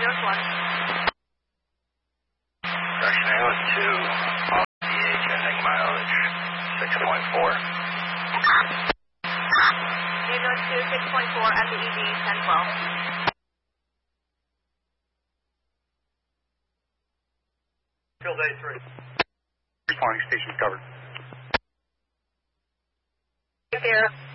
North 1. Correction, AOS 2, off DH, ending mileage 6.4. North 2, 6.4 at the EV, 1012. Field A3. Responding station covered. Right there.